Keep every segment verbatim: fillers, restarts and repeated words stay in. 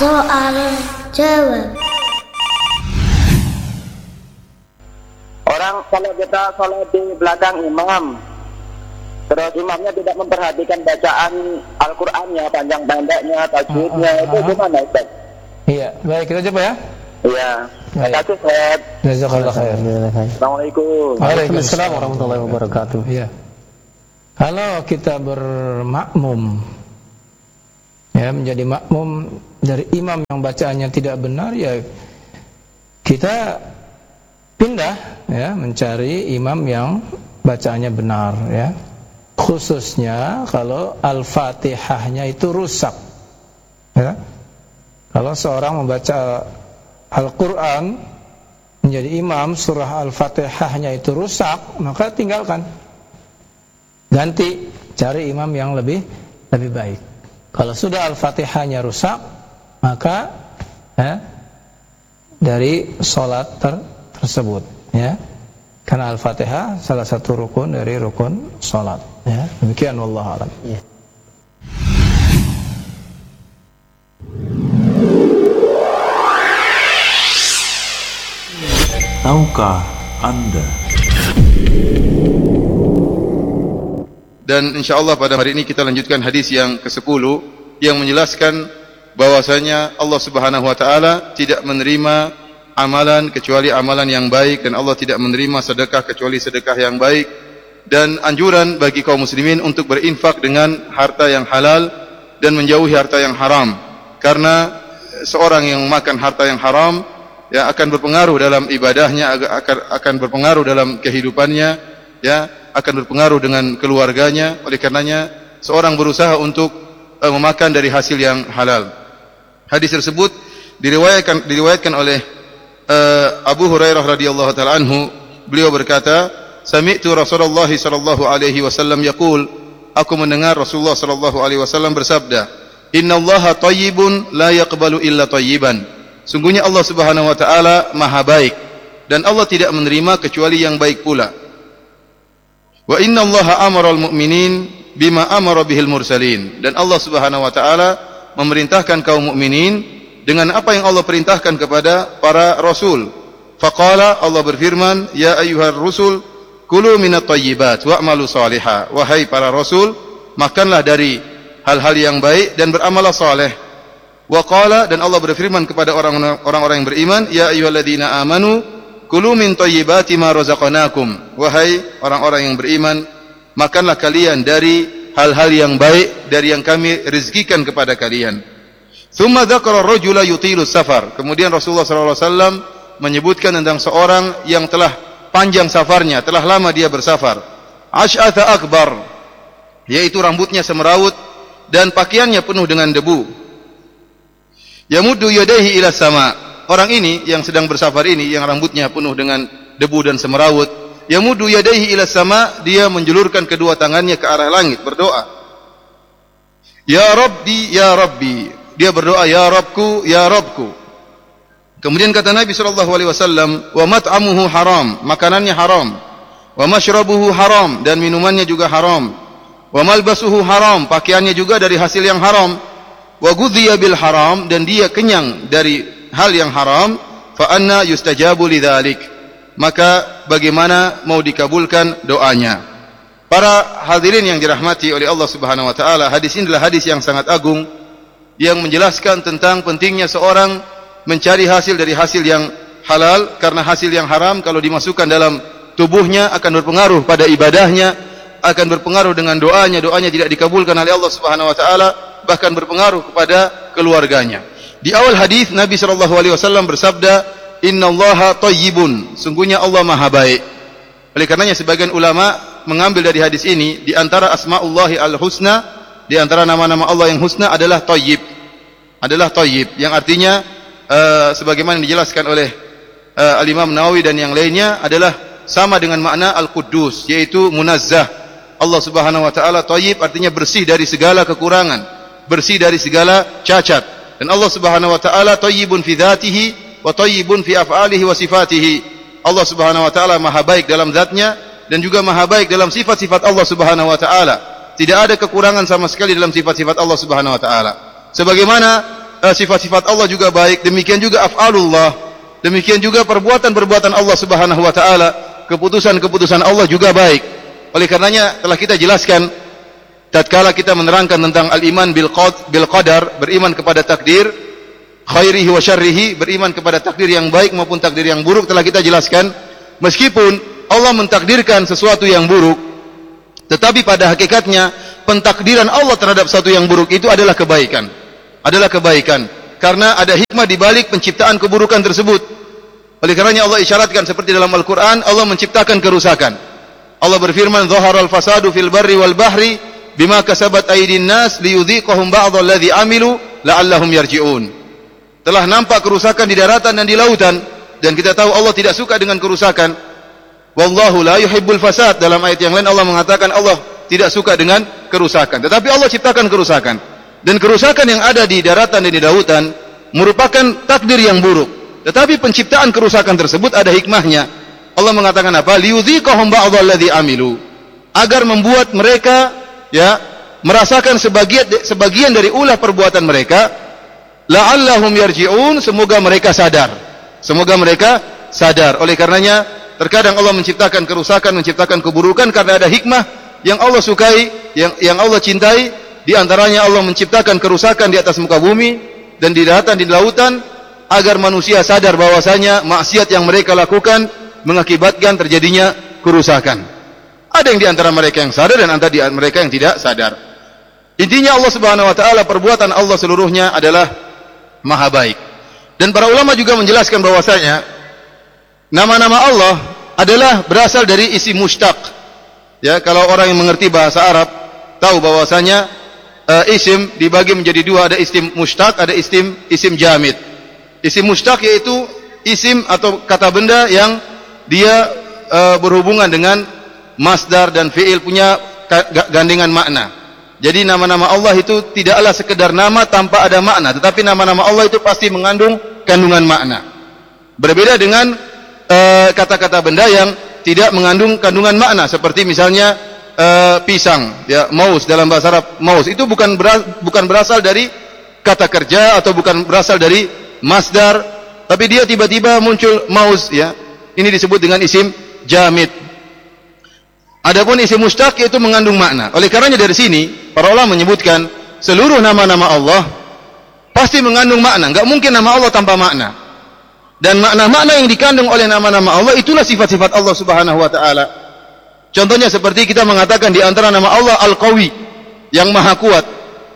Soal jawab. Orang kalau kita sholat di belakang imam, terus imamnya tidak memperhatikan bacaan Al-Qur'annya, panjang-pendeknya, tajwidnya, Ah, ah, itu ah. gimana Ustaz? Iya, baik, kita coba ya. Iya. Terima Baik. kasih Ustaz. Jazakallah khair. Assalamualaikum. Waalaikumsalam warahmatullahi wabarakatuh. Iya. Kalau kita bermakmum, ya, menjadi makmum dari imam yang bacaannya tidak benar, ya kita pindah, ya, mencari imam yang bacaannya benar, ya. Khususnya kalau Al-Fatihahnya itu rusak, ya. Kalau seorang membaca Al-Quran menjadi imam, surah Al-Fatihahnya itu rusak, maka tinggalkan, ganti, cari imam yang lebih lebih baik. Kalau sudah Al-Fatihahnya rusak, maka ya, dari sholat ter, tersebut, ya, karena Al-Fatihah salah satu rukun dari rukun sholat, ya. Demikian, wallahu a'lam. Ya. Tahukah Anda? Dan insyaallah pada hari ini kita lanjutkan hadis yang kesepuluh yang menjelaskan bahwasanya Allah Subhanahu wa taala tidak menerima amalan kecuali amalan yang baik, dan Allah tidak menerima sedekah kecuali sedekah yang baik, dan anjuran bagi kaum muslimin untuk berinfak dengan harta yang halal dan menjauhi harta yang haram, karena seorang yang makan harta yang haram ya akan berpengaruh dalam ibadahnya, akan akan berpengaruh dalam kehidupannya, ya, akan berpengaruh dengan keluarganya. Oleh karenanya seorang berusaha untuk uh, memakan dari hasil yang halal. Hadis tersebut diriwayatkan diriwayatkan oleh uh, Abu Hurairah radhiyallahu taala anhu. Beliau berkata, "Sami'tu Rasulullah sallallahu alaihi wasallam yaqul," aku mendengar Rasulullah sallallahu alaihi wasallam bersabda, "Innallaha thayyibun la yaqbalu illa thayyiban." Sungguhnya Allah Subhanahu wa taala Maha baik dan Allah tidak menerima kecuali yang baik pula. Wa innallaha amaral mu'minin bima amara bihil mursalin, dan Allah Subhanahu wa taala memerintahkan kaum mukminin dengan apa yang Allah perintahkan kepada para rasul. Faqala, Allah berfirman, "Ya ayyuhar rusul, kulu minat thayyibat wa'malu salihah." Wahai para rasul, makanlah dari hal-hal yang baik dan beramallah saleh. Wa qala, dan Allah berfirman kepada orang-orang yang beriman, "Ya ayyuhalladzina amanu kulu min thayyibati ma razaqnakum." Wahai orang-orang yang beriman, makanlah kalian dari hal-hal yang baik dari yang kami rezekikan kepada kalian. Tsumma dzakara ar-rajula yutilu safar. Kemudian Rasulullah sallallahu alaihi wasallam menyebutkan tentang seorang yang telah panjang safarnya, telah lama dia bersafar. Ash'atha akbar, yaitu rambutnya semeraut dan pakaiannya penuh dengan debu. Yamuddu yadayhi ila sama. Orang ini yang sedang bersafar ini, yang rambutnya penuh dengan debu dan semeraut, yamuddu yadayhi ila sama, dia menjulurkan kedua tangannya ke arah langit berdoa. Ya Rabbi, ya Rabbi. Dia berdoa, ya Rabbku, ya Rabbku. Kemudian kata Nabi sallallahu alaihi wasallam, wa mat'amuhu haram, makanannya haram. Wa mashrabuhu haram, dan minumannya juga haram. Wa malbasuhu haram, pakaiannya juga dari hasil yang haram. Wa ghudhiya bil haram, dan dia kenyang dari hal yang haram. Fa anna yustajabu lidzalik, maka bagaimana mau dikabulkan doanya? Para hadirin yang dirahmati oleh Allah Subhanahu wa taala, hadis ini adalah hadis yang sangat agung yang menjelaskan tentang pentingnya seorang mencari hasil dari hasil yang halal, karena hasil yang haram kalau dimasukkan dalam tubuhnya akan berpengaruh pada ibadahnya, akan berpengaruh dengan doanya, doanya tidak dikabulkan oleh Allah Subhanahu wa taala, bahkan berpengaruh kepada keluarganya. Di awal hadis Nabi sallallahu alaihi wasallam bersabda, "Innallaha thayyibun," sungguhnya Allah Maha baik. Oleh karenanya sebagian ulama mengambil dari hadis ini, di antara asmaullahi al-husna, di antara nama-nama Allah yang husna adalah thayyib. Adalah thayyib yang artinya uh, sebagaimana dijelaskan oleh uh, Al-Imam Nawawi dan yang lainnya adalah sama dengan makna al-Quddus, yaitu munazzah. Allah Subhanahu wa taala thayyib artinya bersih dari segala kekurangan, bersih dari segala cacat. Dan Allah Subhanahu wa taala thayyibun fi dzatihi wa thayyibun fi af'alihi wa sifatihi. Allah Subhanahu wa taala maha baik dalam zatnya dan juga maha baik dalam sifat-sifat Allah Subhanahu wa taala. Tidak ada kekurangan sama sekali dalam sifat-sifat Allah Subhanahu wa taala. Sebagaimana uh, sifat-sifat Allah juga baik, demikian juga af'alullah, demikian juga perbuatan-perbuatan Allah Subhanahu wa taala, keputusan-keputusan Allah juga baik. Oleh karenanya telah kita jelaskan tatkala kita menerangkan tentang al-iman bil qad bil qadar, beriman kepada takdir khairihi wa syarrihi, beriman kepada takdir yang baik maupun takdir yang buruk, telah kita jelaskan meskipun Allah mentakdirkan sesuatu yang buruk, tetapi pada hakikatnya pentakdiran Allah terhadap sesuatu yang buruk itu adalah kebaikan. Adalah kebaikan karena ada hikmah di balik penciptaan keburukan tersebut. Oleh karenanya Allah isyaratkan seperti dalam Al-Qur'an, Allah menciptakan kerusakan. Allah berfirman, "Dhaharal fasadu fil barri wal bahri bima kasabat aydin nas liyudhiqahum ba'dha alladhi amilu la'allahum yarji'un." Telah nampak kerusakan di daratan dan di lautan, dan kita tahu Allah tidak suka dengan kerusakan. Wallahu la yuhibbul fasad. Dalam ayat yang lain Allah mengatakan Allah tidak suka dengan kerusakan. Tetapi Allah ciptakan kerusakan. Dan kerusakan yang ada di daratan dan di lautan merupakan takdir yang buruk. Tetapi penciptaan kerusakan tersebut ada hikmahnya. Allah mengatakan apa? Liyudhiqahum ba'dha alladhi amilu. Agar membuat mereka ya merasakan sebagian sebagian dari ulah perbuatan mereka, la'allahum yarji'un, semoga mereka sadar. Semoga mereka sadar. Oleh karenanya terkadang Allah menciptakan kerusakan, menciptakan keburukan karena ada hikmah yang Allah sukai, yang yang Allah cintai. Di antaranya Allah menciptakan kerusakan di atas muka bumi dan di daratan, di lautan, agar manusia sadar bahwasanya maksiat yang mereka lakukan mengakibatkan terjadinya kerusakan. Ada yang di antara mereka yang sadar dan ada di mereka yang tidak sadar. Intinya Allah Subhanahu wa taala, perbuatan Allah seluruhnya adalah maha baik. Dan para ulama juga menjelaskan bahwasanya nama-nama Allah adalah berasal dari isim mushtaq. Ya, kalau orang yang mengerti bahasa Arab tahu bahwasanya uh, isim dibagi menjadi dua, ada isim mushtaq, ada isim isim jamid. Isim mushtaq yaitu isim atau kata benda yang dia uh, berhubungan dengan masdar dan fi'il, punya gandengan makna. Jadi nama-nama Allah itu tidaklah sekedar nama tanpa ada makna, tetapi nama-nama Allah itu pasti mengandung kandungan makna. Berbeda dengan kata-kata uh, benda yang tidak mengandung kandungan makna, seperti misalnya uh, pisang, ya, maus dalam bahasa Arab, maus itu bukan berasal, bukan berasal dari kata kerja atau bukan berasal dari masdar, tapi dia tiba-tiba muncul maus, ya. Ini disebut dengan isim jamid. Adapun isim mushtaq itu mengandung makna. Oleh karenanya dari sini para ulama menyebutkan seluruh nama-nama Allah pasti mengandung makna. Enggak mungkin nama Allah tanpa makna. Dan makna-makna yang dikandung oleh nama-nama Allah itulah sifat-sifat Allah Subhanahu wa taala. Contohnya seperti kita mengatakan di antara nama Allah Al-Qawi, yang maha kuat.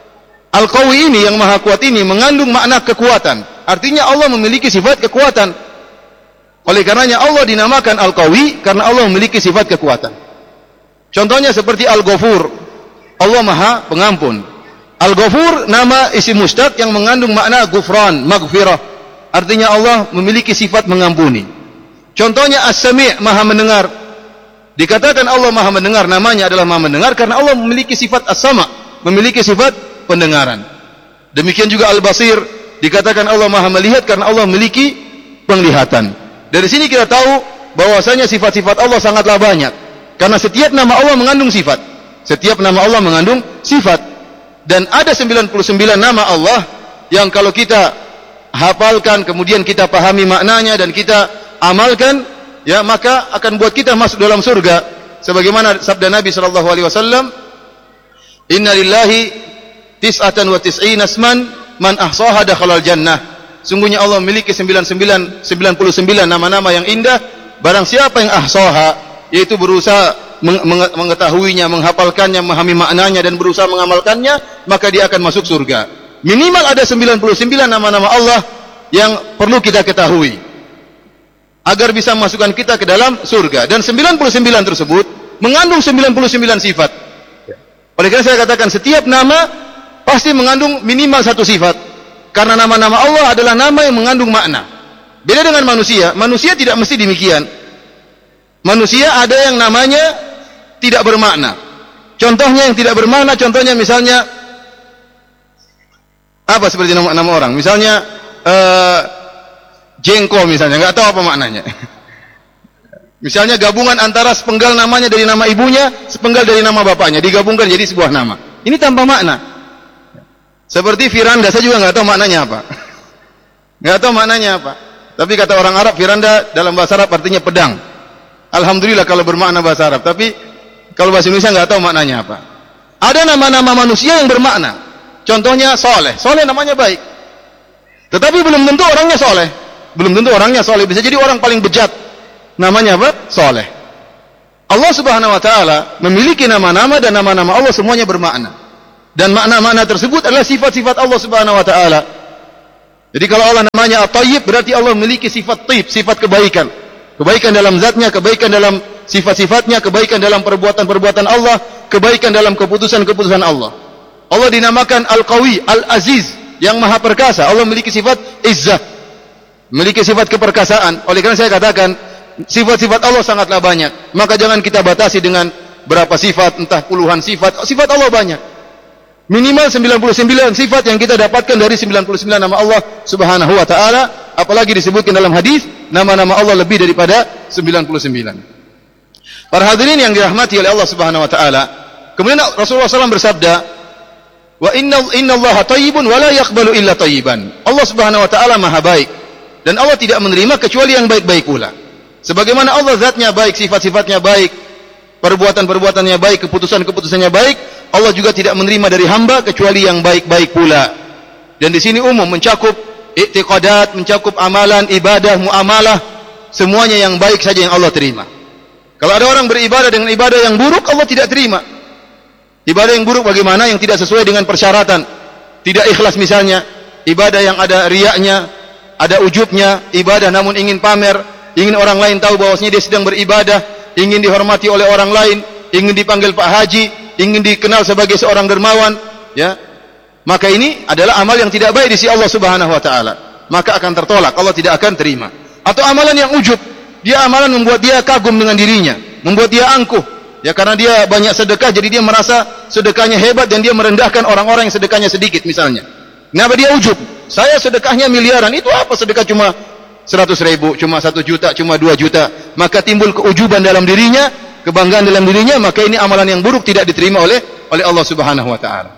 Al-Qawi ini, yang maha kuat ini mengandung makna kekuatan. Artinya Allah memiliki sifat kekuatan. Oleh karenanya Allah dinamakan Al-Qawi karena Allah memiliki sifat kekuatan. Contohnya seperti Al-Ghafur, Allah maha pengampun. Al-Ghafur nama isim mushtaq yang mengandung makna ghufran, maghfirah. Artinya Allah memiliki sifat mengampuni. Contohnya As-Sami', maha mendengar. Dikatakan Allah maha mendengar, namanya adalah maha mendengar karena Allah memiliki sifat As-Sama', memiliki sifat pendengaran. Demikian juga Al-Basir, dikatakan Allah maha melihat karena Allah memiliki penglihatan. Dari sini kita tahu bahwasanya sifat-sifat Allah sangatlah banyak. Karena setiap nama Allah mengandung sifat. Setiap nama Allah mengandung sifat. Dan ada sembilan puluh sembilan nama Allah yang kalau kita hafalkan, kemudian kita pahami maknanya dan kita amalkan, ya, maka akan buat kita masuk dalam surga. Sebagaimana sabda Nabi sallallahu alaihi wasallam, "Inna lillahi tis'atan wa tis'ina asman man ahsaha dakhalal jannah." Sungguhnya Allah memiliki sembilan puluh sembilan nama-nama yang indah. Barang siapa yang ahsaha, yaitu berusaha mengetahuinya, menghafalkannya, memahami maknanya dan berusaha mengamalkannya, maka dia akan masuk surga. Minimal ada sembilan puluh sembilan nama-nama Allah yang perlu kita ketahui agar bisa memasukkan kita ke dalam surga. Dan sembilan puluh sembilan tersebut mengandung sembilan puluh sembilan sifat. Oleh karena saya katakan setiap nama pasti mengandung minimal satu sifat. Karena nama-nama Allah adalah nama yang mengandung makna. Beda dengan manusia. Manusia tidak mesti demikian. Manusia ada yang namanya tidak bermakna. Contohnya yang tidak bermakna, contohnya misalnya apa seperti nama, nama orang. Misalnya uh, jengko misalnya, nggak tahu apa maknanya. Misalnya gabungan antara sepenggal namanya dari nama ibunya, sepenggal dari nama bapaknya, digabungkan jadi sebuah nama. Ini tanpa makna. Seperti firanda, saya juga nggak tahu maknanya apa. Nggak tahu maknanya apa. Tapi kata orang Arab, firanda dalam bahasa Arab artinya pedang. Alhamdulillah kalau bermakna bahasa Arab. Tapi kalau bahasa Indonesia nggak tahu maknanya apa. Ada nama-nama manusia yang bermakna. Contohnya soleh. Soleh namanya baik. Tetapi belum tentu orangnya soleh. Belum tentu orangnya soleh. Bisa jadi orang paling bejat. Namanya apa? Soleh. Allah Subhanahu Wa Taala memiliki nama-nama dan nama-nama Allah semuanya bermakna. Dan makna-makna tersebut adalah sifat-sifat Allah Subhanahu Wa Taala. Jadi kalau Allah namanya At-Tayyib, berarti Allah memiliki sifat taib, sifat kebaikan. Kebaikan dalam zatnya, kebaikan dalam sifat-sifatnya, kebaikan dalam perbuatan-perbuatan Allah, kebaikan dalam keputusan-keputusan Allah. Allah dinamakan Al-Qawi, Al-Aziz, yang maha perkasa. Allah memiliki sifat izzah, memiliki sifat keperkasaan. Oleh karena saya katakan, sifat-sifat Allah sangatlah banyak. Maka jangan kita batasi dengan berapa sifat, entah puluhan sifat. Sifat Allah banyak. Minimal sembilan puluh sembilan sifat yang kita dapatkan dari sembilan puluh sembilan nama Allah Subhanahu Wa Taala. Apalagi disebutkan dalam hadis, nama-nama Allah lebih daripada sembilan puluh sembilan. Para hadirin yang dirahmati oleh Allah Subhanahu Wa Taala, kemudian Rasulullah shallallahu alaihi wasallam bersabda, Wa inna inna Allah tayyibun wa la yaqbalu illa tayyiban. Allah Subhanahu Wa Taala maha baik dan Allah tidak menerima kecuali yang baik-baik pula. Sebagaimana Allah zatnya baik, sifat-sifatnya baik, perbuatan-perbuatannya baik, keputusan-keputusannya baik, Allah juga tidak menerima dari hamba kecuali yang baik-baik pula. Dan di sini umum mencakup i'tiqadat, mencakup amalan, ibadah, muamalah, semuanya yang baik saja yang Allah terima. Kalau ada orang beribadah dengan ibadah yang buruk, Allah tidak terima. Ibadah yang buruk bagaimana? Yang tidak sesuai dengan persyaratan, tidak ikhlas misalnya, ibadah yang ada riyaknya, ada ujubnya, ibadah namun ingin pamer, ingin orang lain tahu bahwasanya dia sedang beribadah, ingin dihormati oleh orang lain, ingin dipanggil Pak Haji, ingin dikenal sebagai seorang dermawan, ya. Maka ini adalah amal yang tidak baik di sisi Allah Subhanahu Wa Taala. Maka akan tertolak, Allah tidak akan terima. Atau amalan yang ujub, dia amalan membuat dia kagum dengan dirinya, membuat dia angkuh, ya, karena dia banyak sedekah, jadi dia merasa sedekahnya hebat dan dia merendahkan orang-orang yang sedekahnya sedikit misalnya. Kenapa dia ujub? Saya sedekahnya miliaran, itu apa sedekah cuma seratus ribu, cuma satu juta, cuma dua juta. Maka timbul keujuban dalam dirinya, kebanggaan dalam dirinya, maka ini amalan yang buruk tidak diterima oleh oleh Allah Subhanahu Wa Taala.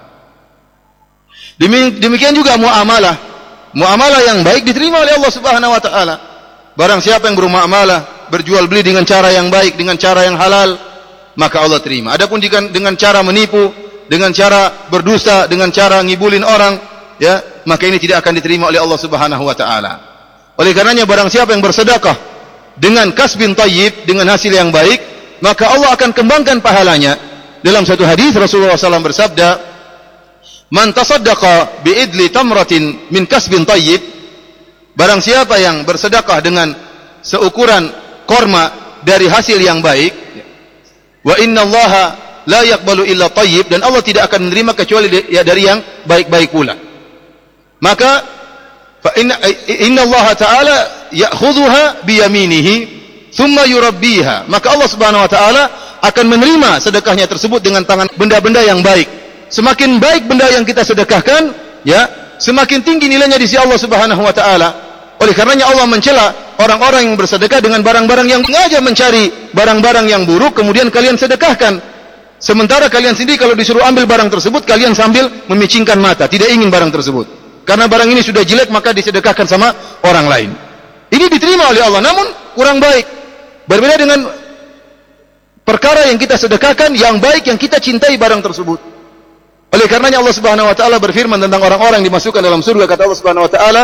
Demikian juga muamalah. Muamalah yang baik diterima oleh Allah Subhanahu Wa Taala. Barang siapa yang bermuamalah, berjual beli dengan cara yang baik, dengan cara yang halal, maka Allah terima. Adapun dengan, dengan cara menipu, dengan cara berdusta, dengan cara ngibulin orang, ya, maka ini tidak akan diterima oleh Allah Subhanahu Wa Taala. Oleh karenanya barang siapa yang bersedekah dengan kasbin thayyib, dengan hasil yang baik, maka Allah akan kembangkan pahalanya. Dalam satu hadis Rasulullah shallallahu alaihi wasallam bersabda, Man tasaddaqa bi'idli tamratin min kasbin thayyib, barang siapa yang bersedekah dengan seukuran korma dari hasil yang baik, wa innallaha la yaqbalu illa thayyib, dan Allah tidak akan menerima kecuali ya dari yang baik-baik pula. Maka fa inna innallaha ta'ala ya'khudhuha bi yaminihi thumma yurabbiha, maka Allah Subhanahu Wa Taala akan menerima sedekahnya tersebut dengan tangan benda-benda yang baik. Semakin baik benda yang kita sedekahkan, ya, semakin tinggi nilainya di sisi Allah Subhanahu Wa Taala. Oleh karenanya Allah mencela orang-orang yang bersedekah dengan barang-barang yang sengaja mencari barang-barang yang buruk kemudian kalian sedekahkan. Sementara kalian sendiri kalau disuruh ambil barang tersebut, kalian sambil memicingkan mata, tidak ingin barang tersebut. Karena barang ini sudah jelek maka disedekahkan sama orang lain. Ini diterima oleh Allah, namun kurang baik. Berbeda dengan perkara yang kita sedekahkan yang baik, yang kita cintai barang tersebut. Oleh karenanya Allah Subhanahu Wa Taala berfirman tentang orang-orang yang dimasukkan dalam surga. Kata Allah Subhanahu Wa Taala,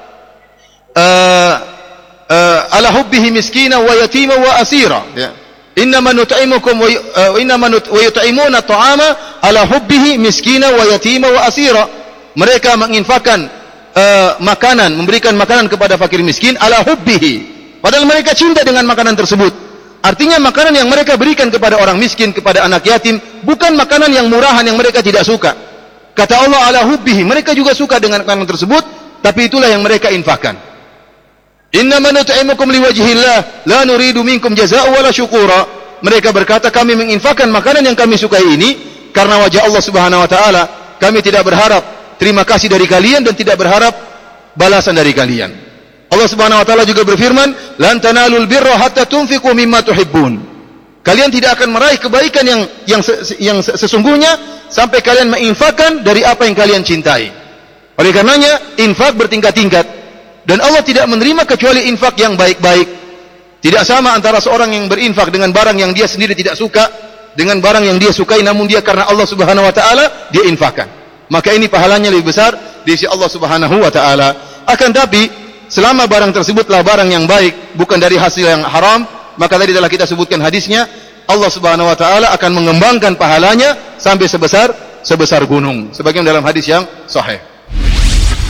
uh, uh, ala hubbihi miskina wa yatima wa asira, ya. Innama nut'imukum wa uh, innama nut wa yut'imuna ta'ama ala hubbihi miskina wa yatima wa asira. Mereka menginfakkan uh, makanan, memberikan makanan kepada fakir miskin ala hubbihi, padahal mereka cinta dengan makanan tersebut. Artinya makanan yang mereka berikan kepada orang miskin, kepada anak yatim, bukan makanan yang murahan yang mereka tidak suka. Kata Allah ala hubbihi, mereka juga suka dengan makanan tersebut, tapi itulah yang mereka infakkan. Innama nut'imukum liwajhillah la nuridu minkum jazaa'an wala syukura. Mereka berkata, kami menginfakkan makanan yang kami sukai ini karena wajah Allah Subhanahu Wa Taala. Kami tidak berharap terima kasih dari kalian dan tidak berharap balasan dari kalian. Allah Subhanahu Wa Taala juga berfirman, lan tanalul birra hatta tunfiqu mimma tuhibbun. Kalian tidak akan meraih kebaikan yang yang yang sesungguhnya sampai kalian menginfakkan dari apa yang kalian cintai. Oleh karenanya infak bertingkat-tingkat dan Allah tidak menerima kecuali infak yang baik-baik. Tidak sama antara seorang yang berinfak dengan barang yang dia sendiri tidak suka dengan barang yang dia sukai namun dia karena Allah Subhanahu wa taala dia infakkan. Maka ini pahalanya lebih besar di sisi Allah Subhanahu wa taala. Akan tapi selama barang tersebutlah barang yang baik, bukan dari hasil yang haram, maka tadi telah kita sebutkan hadisnya, Allah Subhanahu wa taala akan mengembangkan pahalanya sampai sebesar sebesar gunung, sebagaimana dalam hadis yang sahih.